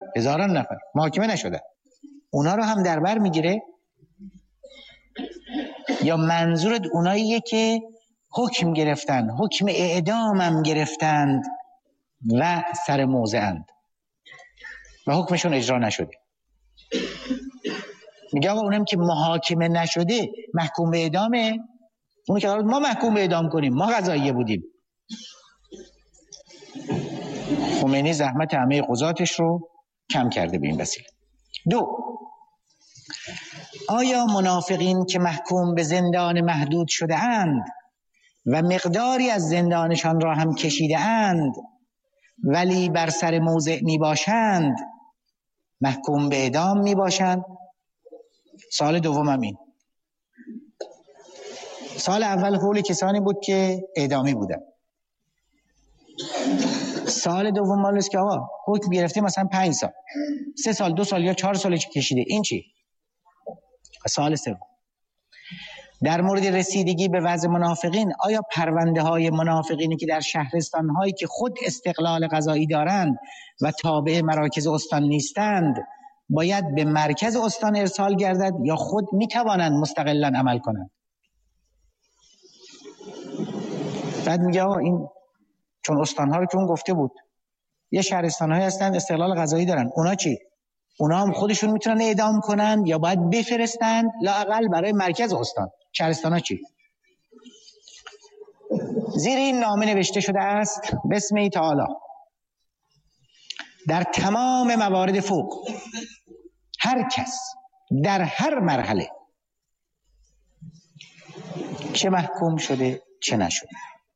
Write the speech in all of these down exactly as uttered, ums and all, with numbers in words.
هزاران نفر محاکمه نشدن، اونا رو هم در بر میگیره؟ یا منظورت اوناییه که حکم گرفتن، حکم اعدام هم گرفتند و سر موضع اند و حکمشون اجرا نشده؟ میگه آقا اونم که محاکمه نشده محکوم به اعدامه، اون که ما محکوم به اعدام کنیم، ما قضاییه بودیم. خمینی زحمت همه قضاتش رو کم کرده به این وسیله. دو، آیا منافقین که محکوم به زندان محدود شده اند و مقداری از زندانشان را هم کشیده اند ولی بر سر موضع می باشند محکوم به اعدام می باشند؟ سال دوم هم این. سال اول حول کسانی بود که اعدامی بودن. سال دوم مالوست که آقا حکم گرفته مثلا پنج سال، سه سال، دو سال یا چهار سال کشیده، این چی؟ سال سوم. در مورد رسیدگی به وضع منافقین، آیا پرونده های منافقینی که در شهرستان هایی که خود استقلال قضایی دارند و تابع مراکز استان نیستند باید به مرکز استان ارسال گردد یا خود می توانند مستقلا عمل کنند؟ بعد میگه آقا این چون استان ها رو که اون گفته بود یه شهرستان هایی هستند استقلال قضایی دارن، اونا چی؟ اونا هم خودشون میتونن اعدام کنن یا باید بفرستند لااقل برای مرکز استان؟ شهرستان ها چی؟ زیر این نامه نوشته شده است بسم تعالی در تمام موارد فوق هر کس در هر مرحله چه محکوم شده چه نشده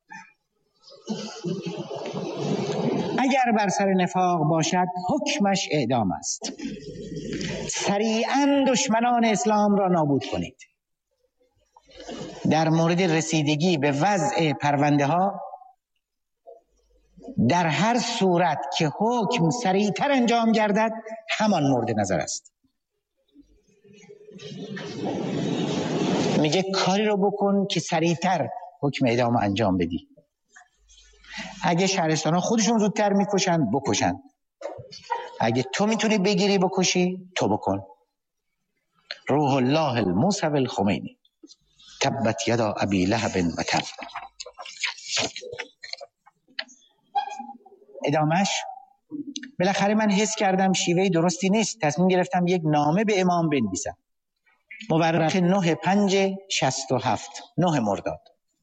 اگر بر سر نفاق باشد حکمش اعدام است. سریعاً دشمنان اسلام را نابود کنید. در مورد رسیدگی به وضع پرونده ها در هر صورت که حکم سریعتر انجام گردد همان مورد نظر است. میگه کاری رو بکن که سریعتر حکم اعدام انجام بدی. اگه شهرستان ها خودشون زودتر میکشن بکشن، اگه تو میتونی بگیری بکشی تو بکن. روح الله الموسوی الخمینی تبت یدا ابی لهب و تب. ادامش بالاخره من حس کردم شیوه درستی نیست، تصمیم گرفتم یک نامه به امام بنویسم. مورخ نه پنج شصت و هفت، نه مرداد.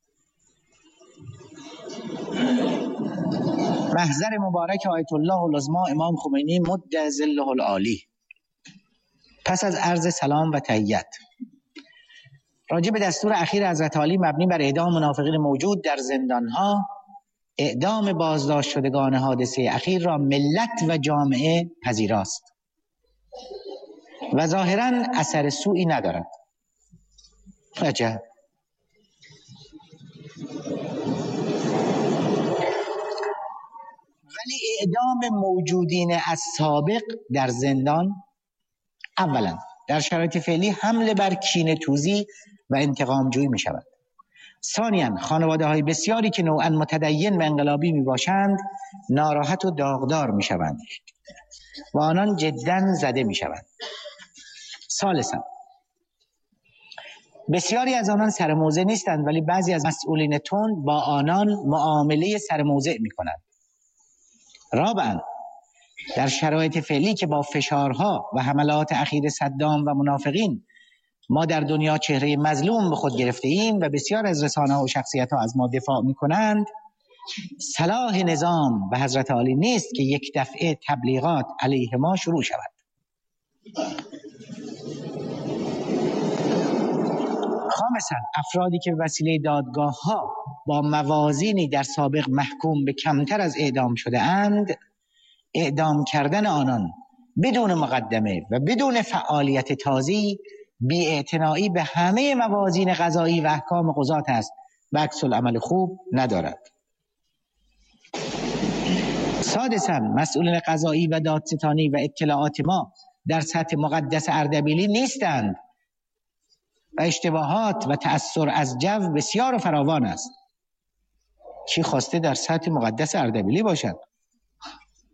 محضر مبارک آیت الله العظمی امام خمینی مد ظله العالی. پس از عرض سلام و تحیت راجع به دستور اخیر حضرت عالی مبنی بر اعدام منافقین موجود در زندانها، اعدام بازداشت شدگان حادثه اخیر را ملت و جامعه پذیراست و ظاهراً اثر سوئی ندارد. عجب. ولی اعدام موجودین از سابق در زندان اولا در شرایط فعلی حمله بر کینه توزی و انتقام جویی می شود. ثانیاً خانواده های بسیاری که نوعاً متدین و انقلابی می باشند ناراحت و داغدار می شوند و آنان جداً زده می شوند. ثالثاً بسیاری از آنان سر موضع نیستند ولی بعضی از مسئولین تند با آنان معامله سر موضع می کنند. رابعاً در شرایط فعلی که با فشارها و حملات اخیر صدام و منافقین ما در دنیا چهره مظلوم به خود گرفته ایم و بسیار از رسانه‌ها و شخصیت‌ها از ما دفاع می‌کنند، صلاح نظام به حضرت عالی نیست که یک دفعه تبلیغات علیه ما شروع شود. خامساً افرادی که به وسیله دادگاه‌ها با موازینی در سابق محکوم به کمتر از اعدام شده اند، اعدام کردن آنان بدون مقدمه و بدون فعالیت تازی بی‌اعتنایی به همه موازین قضایی و احکام قضات است و عکس العمل خوب ندارد. سادساً مسئولین قضایی و دادستانی و اطلاعات ما در سطح مقدس اردبیلی نیستند و اشتباهات و تأثیر از جو بسیار و فراوان است. کی خواسته در سطح مقدس اردبیلی باشند؟